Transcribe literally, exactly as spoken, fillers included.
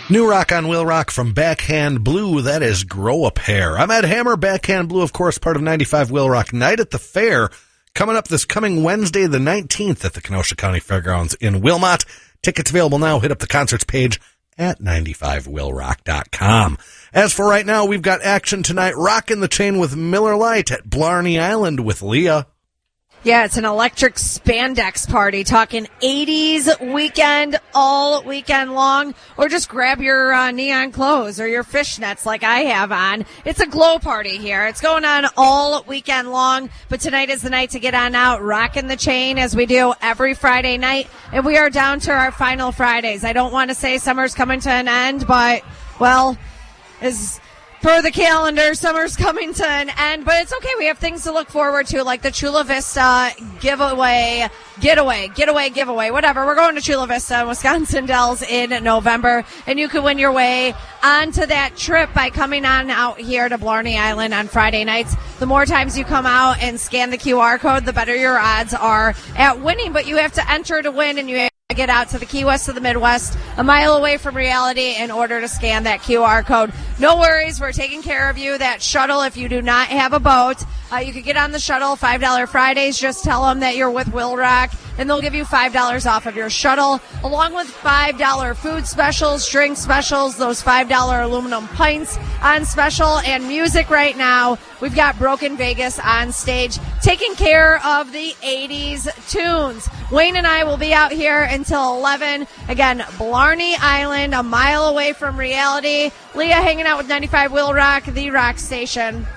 New rock on Will Rock from Backhand Blue. That is Grow a Pair. I'm Ed Hammer. Backhand Blue, of course, part of ninety-five Will Rock Night at the Fair. Coming up this coming Wednesday, the nineteenth, at the Kenosha County Fairgrounds in Wilmot. Tickets available now. Hit up the concerts page at ninety-five will rock dot com. As for right now, we've got action tonight. Rockin' the Chain with Miller Lite at Blarney Island with Leah. Yeah, it's an electric spandex party, talking eighties weekend, all weekend long, or just grab your uh, neon clothes or your fishnets like I have on. It's a glow party here. It's going on all weekend long, but tonight is the night to get on out, rocking the chain as we do every Friday night, and we are down to our final Fridays. I don't want to say summer's coming to an end, but, well, as per the calendar, summer's coming to an end, but it's okay. We have things to look forward to, like the Chula Vista giveaway, getaway, getaway, giveaway, whatever. We're going to Chula Vista, Wisconsin Dells in November, and you can win your way onto that trip by coming on out here to Blarney Island on Friday nights. The more times you come out and scan the Q R code, the better your odds are at winning, but you have to enter to win, and you have to get out to the Key West of the Midwest, a mile away from reality, in order to scan that Q R code. No worries, we're taking care of you. That shuttle, if you do not have a boat, uh, you can get on the shuttle, five dollars Fridays. Just tell them that you're with Will Rock, and they'll give you five dollars off of your shuttle, along with five dollars food specials, drink specials, those five dollars aluminum pints on special, and music right now. We've got Broken Vegas on stage, taking care of the eighties tunes. Wayne and I will be out here until eleven. Again, Blarney Island, a mile away from reality. Leah hanging out with ninety-five Will Rock, the rock station.